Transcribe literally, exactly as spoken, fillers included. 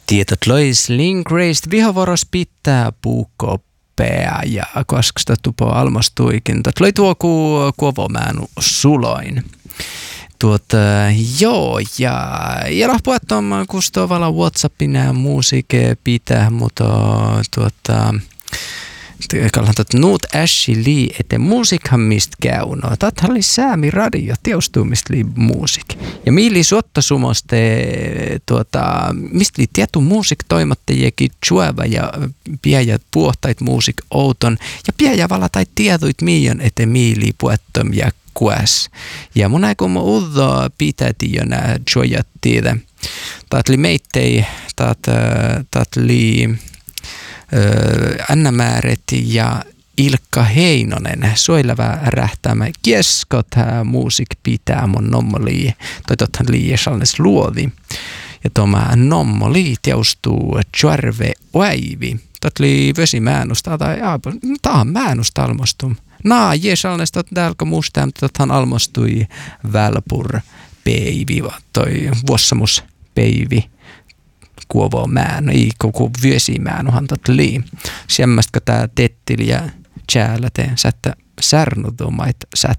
Tietot lois Lingrace vihovoros pitää puukoppea ja koska sitä tupo almostuikin. Tot loi tuo ku kuovomään suloin. Tuota, joo, ja ja lahpuattomaan kustovalla WhatsAppina musiikkia pitää, mutta tuota kallan tot nuut Ashley Lee, että musiikhan mistä käy. No, tätä oli Säämi radio, teostumista li musiik. Ja mieli suotta sumoste, tuota, mistä li tietty musiik toimattajakin juova ja piäjät puhtait musiik outon. Ja piäjä vala tai tietoit miion, että mieli puettom ja kuas. Ja mun aika mun uddo pitäti jo nää juojattiida. Tätä li meittei, tätä li Anna Määretti ja Ilkka Heinonen soilava rähtämä kieskot musiik pitää mun nommoli toi tothan liisalnes luovi ja toma nommoli teustuu Tjärve Oäivi tot li vesi määnusta tai taa määnusta almostum naa jeesalnes tot tälkä musta tothan almostui Välpur Peivi toi vuossamus Peivi kuovo mään, ei koko vyösimään onhan tot lii. Semmästkö tää tettili ja tjäällä te sättä särnutumait sät